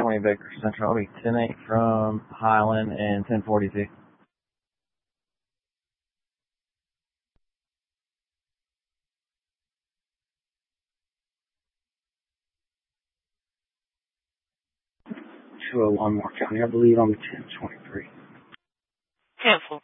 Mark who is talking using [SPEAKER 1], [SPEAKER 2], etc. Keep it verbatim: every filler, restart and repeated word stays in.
[SPEAKER 1] twenty Baker Central. I'll be ten eight from Highland and ten forty-two.
[SPEAKER 2] two oh one Moore County, I believe I'm ten twenty-three.
[SPEAKER 3] Cancel.